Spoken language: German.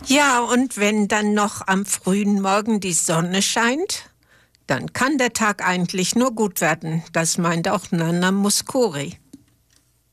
Ja, und wenn dann noch am frühen Morgen die Sonne scheint, dann kann der Tag eigentlich nur gut werden. Das meint auch Nana Mouskouri.